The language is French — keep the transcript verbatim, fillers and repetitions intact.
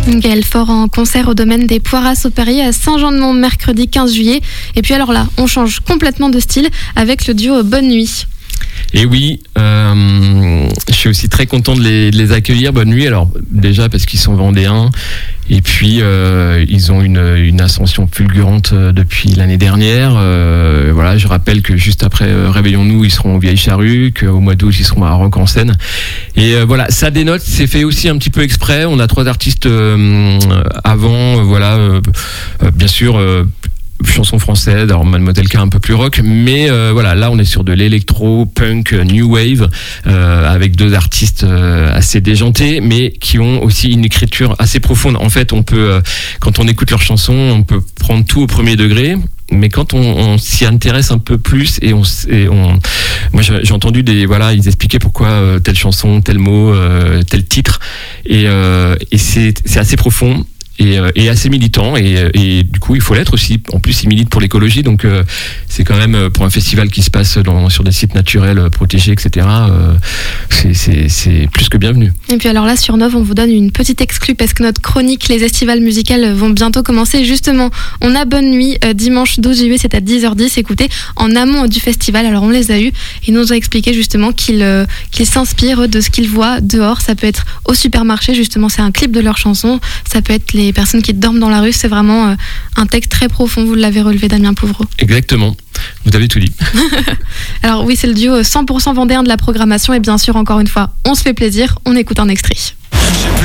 Gaël Faure en concert au domaine des Poiras au Perrier à Saint-Jean-de-Mont mercredi quinze juillet. Et puis alors là, on change complètement de style avec le duo Bonne Nuit. Et oui, euh, je suis aussi très content de les, de les accueillir. Bonne Nuit, alors déjà parce qu'ils sont vendéens et puis euh, ils ont une, une ascension fulgurante depuis l'année dernière. Euh, voilà, je rappelle que juste après euh, Réveillons-nous, ils seront au Vieille Charrue, qu'au mois d'août, ils seront à Rock en Seine. Et euh, voilà, ça dénote, c'est fait aussi un petit peu exprès. On a trois artistes euh, avant, euh, voilà, euh, euh, bien sûr. Euh, chansons françaises, alors Mademoiselle K un peu plus rock, mais euh, voilà, là on est sur de l'électro, punk, new wave, euh, avec deux artistes euh, assez déjantés, mais qui ont aussi une écriture assez profonde. En fait, on peut, euh, quand on écoute leurs chansons, on peut prendre tout au premier degré. Mais quand on, on s'y intéresse un peu plus et on, et on moi j'ai, j'ai entendu des voilà ils expliquaient pourquoi euh, telle chanson, tel mot, euh, tel titre et, euh, et c'est, c'est assez profond. Et, et assez militant et, et du coup il faut l'être aussi. En plus il milite pour l'écologie, donc euh, c'est quand même pour un festival qui se passe dans, sur des sites naturels protégés, et cetera. Euh, c'est, c'est, c'est plus que bienvenu. Et puis alors là sur Nov on vous donne une petite exclue parce que notre chronique les estivales musicales vont bientôt commencer. Justement on a Bonne Nuit euh, dimanche douze juillet, c'est à dix heures dix. Écoutez, en amont du festival, alors on les a eus, ils nous ont expliqué justement qu'ils, euh, qu'ils s'inspirent de ce qu'ils voient dehors. Ça peut être au supermarché, justement c'est un clip de leur chanson, ça peut être les Les personnes qui dorment dans la rue. C'est vraiment euh, un texte très profond, vous l'avez relevé Damien Pouvreau. Exactement, vous avez tout dit. Alors oui, c'est le duo cent pour cent vendéen de la programmation et bien sûr encore une fois on se fait plaisir, on écoute un extrait.